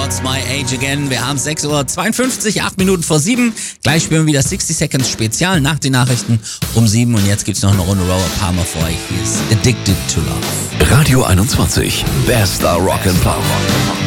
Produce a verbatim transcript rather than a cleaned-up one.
What's My Age Again? Wir haben sechs Uhr zweiundfünfzig, acht Minuten vor sieben. Gleich spielen wir wieder sixty Seconds Spezial nach den Nachrichten um sieben. Und jetzt gibt's noch eine Runde Robert Palmer für euch. Hier ist Addicted to Love. Radio einundzwanzig, bester Rock and Pop.